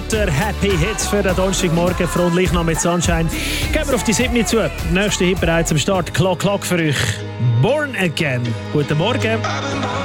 lauter Happy Hits für den Donnerstagmorgen. Freundlich noch mit Sunshine. Gehen wir auf die 7 zu. Nächste Hit bereits am Start. Clock für euch. Born Again. Guten Morgen.